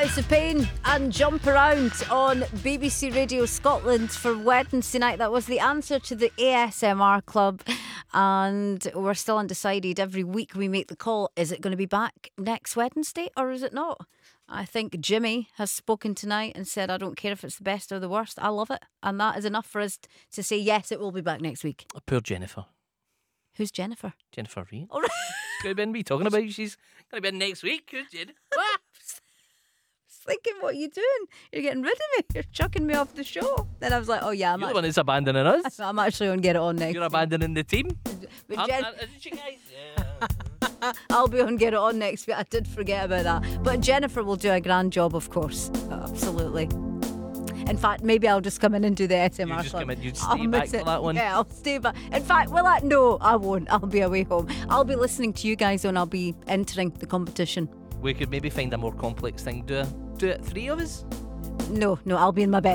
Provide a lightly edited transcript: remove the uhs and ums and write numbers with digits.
House of Pain and Jump Around on BBC Radio Scotland for Wednesday night. That was the answer to the ASMR Club, and we're still undecided. Every week we make the call. Is it going to be back next Wednesday or is it not? I think Jimmy has spoken tonight and said, I don't care if it's the best or the worst, I love it. And that is enough for us to say yes, it will be back next week. Poor Jennifer. Who's Jennifer? Jennifer Reed. All right. Could have been me talking about. She's going to be in next week. Who's Jennifer? What? Thinking, what are you doing? You're getting rid of me. You're chucking me off the show. Then I was like, oh yeah, You're the one that's abandoning us. I'm actually going to get it on next You're week. abandoning the team. But Isn't she, guys? Yeah. I'll be on Get It On next week. I did forget about that. But Jennifer will do a grand job, of course. Absolutely. In fact, maybe I'll just come in and do the SMR You just club. come in, you'd I'll stay back miss for it. that one. Yeah, I'll stay back. In fact, will I? No, I won't. I'll be away home. I'll be listening to you guys and I'll be entering the competition. We could maybe find a more complex thing. Do it, three of us? No, I'll be in my bed.